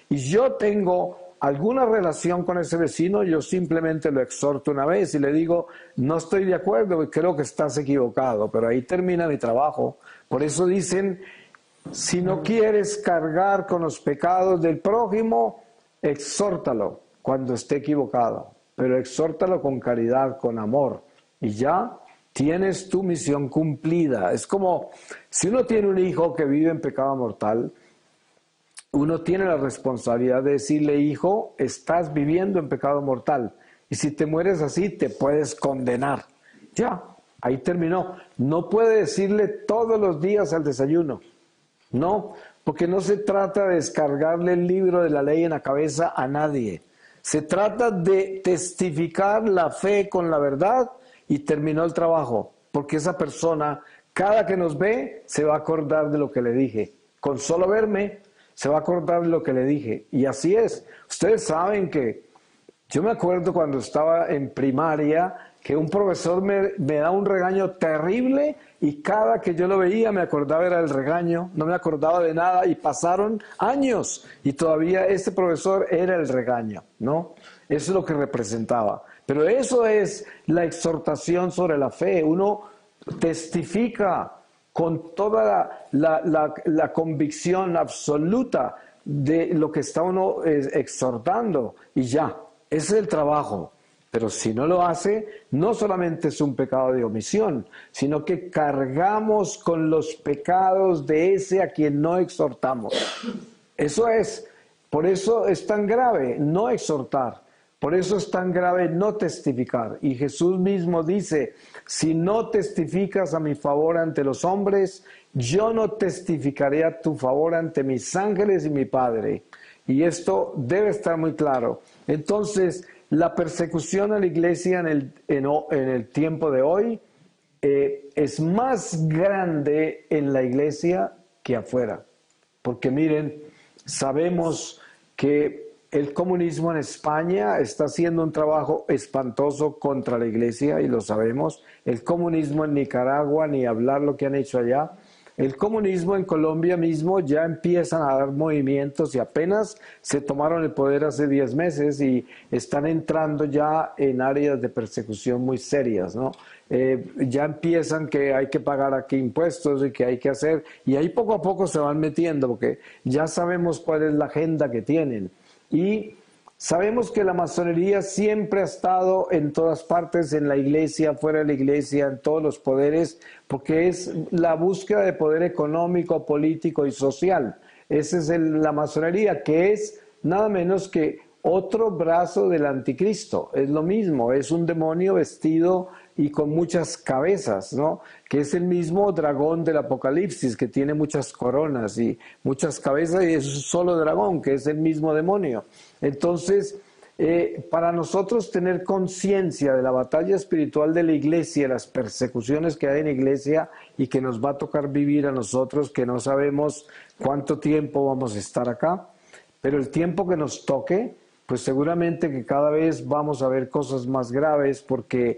y yo tengo alguna relación con ese vecino, yo simplemente lo exhorto una vez y le digo, no estoy de acuerdo y creo que estás equivocado, pero ahí termina mi trabajo. Por eso dicen, si no quieres cargar con los pecados del prójimo, exhórtalo cuando esté equivocado, pero exhórtalo con caridad, con amor, y ya tienes tu misión cumplida. Es como si uno tiene un hijo que vive en pecado mortal, uno tiene la responsabilidad de decirle, hijo, estás viviendo en pecado mortal, y si te mueres así, te puedes condenar. Ya, ahí terminó. No puede decirle todos los días al desayuno, no, porque no se trata de descargarle el libro de la ley en la cabeza a nadie. Se trata de testificar la fe con la verdad y terminó el trabajo, porque esa persona, cada que nos ve, se va a acordar de lo que le dije. Con solo verme, se va a acordar de lo que le dije. Y así es. Ustedes saben que yo me acuerdo cuando estaba en primaria que un profesor me da un regaño terrible y cada que yo lo veía me acordaba era el regaño, no me acordaba de nada y pasaron años y todavía este profesor era el regaño, ¿no? Eso es lo que representaba. Pero eso es la exhortación sobre la fe. Uno testifica con toda la convicción absoluta de lo que está uno exhortando y ya. Ese es el trabajo, pero si no lo hace, no solamente es un pecado de omisión, sino que cargamos con los pecados de ese a quien no exhortamos. Eso es, por eso es tan grave no exhortar, por eso es tan grave no testificar. Y Jesús mismo dice, si no testificas a mi favor ante los hombres, yo no testificaré a tu favor ante mis ángeles y mi Padre. Y esto debe estar muy claro. Entonces, la persecución a la iglesia en el tiempo de hoy es más grande en la iglesia que afuera. Porque miren, sabemos que el comunismo en España está haciendo un trabajo espantoso contra la iglesia y lo sabemos. El comunismo en Nicaragua, ni hablar lo que han hecho allá. El comunismo en Colombia mismo ya empiezan a dar movimientos y apenas se tomaron el poder hace 10 meses y están entrando ya en áreas de persecución muy serias, ¿no? Ya empiezan que hay que pagar aquí impuestos y que hay que hacer, y ahí poco a poco se van metiendo porque ya sabemos cuál es la agenda que tienen. Y sabemos que la masonería siempre ha estado en todas partes, en la iglesia, fuera de la iglesia, en todos los poderes, porque es la búsqueda de poder económico, político y social. Esa es la masonería, que es nada menos que otro brazo del anticristo. Es lo mismo, es un demonio vestido y con muchas cabezas, ¿no? Que es el mismo dragón del Apocalipsis, que tiene muchas coronas y muchas cabezas, y es un solo dragón, que es el mismo demonio. Entonces, para nosotros tener conciencia de la batalla espiritual de la iglesia, las persecuciones que hay en la iglesia y que nos va a tocar vivir a nosotros, que no sabemos cuánto tiempo vamos a estar acá, pero el tiempo que nos toque, pues seguramente que cada vez vamos a ver cosas más graves, porque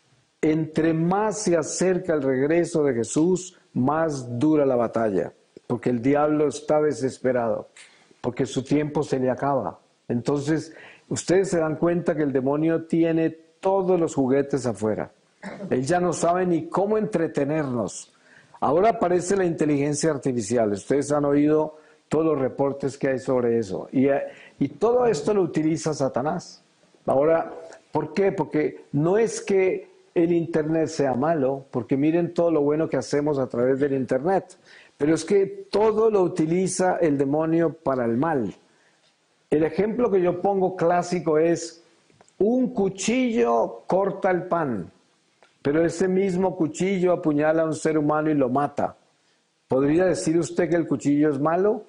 entre más se acerca el regreso de Jesús, más dura la batalla, porque el diablo está desesperado, porque su tiempo se le acaba. Entonces, ustedes se dan cuenta que el demonio tiene todos los juguetes afuera. Él ya no sabe ni cómo entretenernos. Ahora aparece la inteligencia artificial. Ustedes han oído todos los reportes que hay sobre eso. Y todo esto lo utiliza Satanás. Ahora, ¿por qué? Porque no es que el Internet sea malo, porque miren todo lo bueno que hacemos a través del Internet, pero es que todo lo utiliza el demonio para el mal. El ejemplo que yo pongo clásico es, un cuchillo corta el pan, pero ese mismo cuchillo apuñala a un ser humano y lo mata. ¿Podría decir usted que el cuchillo es malo?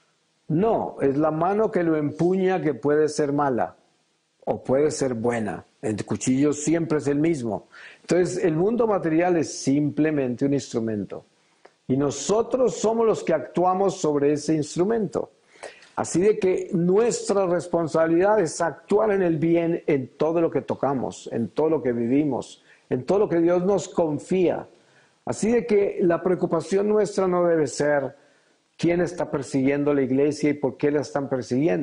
No, es la mano que lo empuña que puede ser mala o puede ser buena. El cuchillo siempre es el mismo. Entonces, el mundo material es simplemente un instrumento. Y nosotros somos los que actuamos sobre ese instrumento. Así de que nuestra responsabilidad es actuar en el bien en todo lo que tocamos, en todo lo que vivimos, en todo lo que Dios nos confía. Así de que la preocupación nuestra no debe ser quién está persiguiendo la iglesia y por qué la están persiguiendo.